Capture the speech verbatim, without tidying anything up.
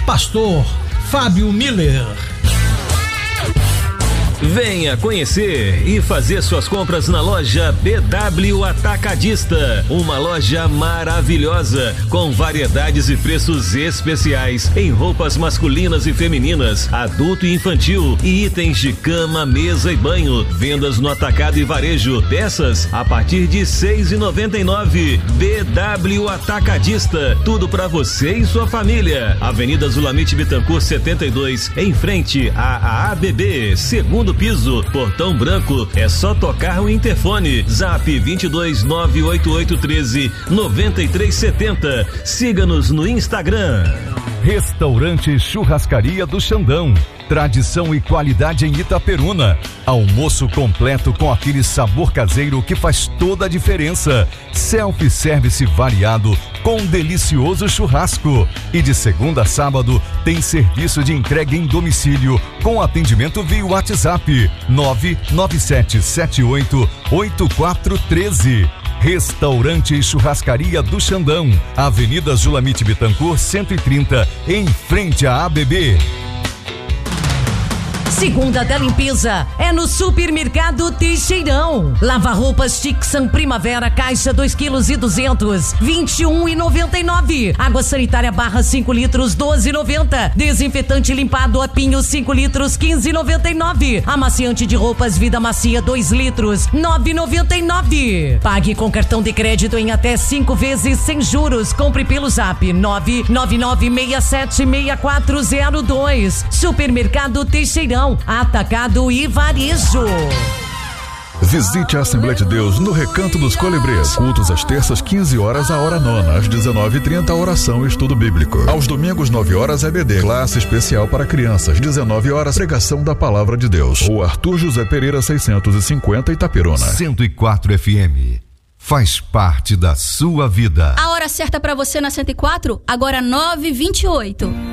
Pastor Fábio Miller. Venha conhecer e fazer suas compras na loja B W Atacadista, uma loja maravilhosa com variedades e preços especiais em roupas masculinas e femininas, adulto e infantil e itens de cama, mesa e banho. Vendas no atacado e varejo, peças a partir de seis reais e noventa e nove centavos. B W Atacadista, tudo para você e sua família. Avenida Zulamite Bittencourt setenta e dois, em frente à A B B, segundo piso, Portão Branco. É só tocar o interfone. Zap vinte e dois, nove oito oito, treze, noventa e três setenta. Siga-nos no Instagram. Restaurante Churrascaria do Xandão. Tradição e qualidade em Itaperuna. Almoço completo com aquele sabor caseiro que faz toda a diferença. Self-service variado com um delicioso churrasco. E de segunda a sábado tem serviço de entrega em domicílio com atendimento via WhatsApp nove nove sete sete oito oito quatro um três. Restaurante e Churrascaria do Xandão, Avenida Zulamite Bittencourt cento e trinta, em frente à A B B. Segunda da limpeza é no Supermercado Teixeirão. Lava-roupas Tixan Primavera, caixa dois quilos e duzentos, vinte e um e noventa e nove. Água sanitária barra cinco litros, doze e noventa. Desinfetante limpado a pinho cinco litros, quinze e noventa e nove. Amaciante de roupas Vida Macia dois litros, nove e noventa e nove. Pague com cartão de crédito em até cinco vezes sem juros. Compre pelo Zap nove nove nove seis sete seis quatro zero dois. Supermercado Teixeirão, atacado e varejo. Visite a Assembleia de Deus no Recanto dos Colibris. Cultos às terças, quinze horas, a hora nona. Às dezenove e trinta, oração e estudo bíblico. Aos domingos, nove horas, E B D. Classe especial para crianças. dezenove horas, pregação da Palavra de Deus. Rua Arthur José Pereira, seiscentos e cinquenta, Itaperuna. cento e quatro F M. Faz parte da sua vida. A hora certa para você na cento e quatro, agora nove e vinte e oito.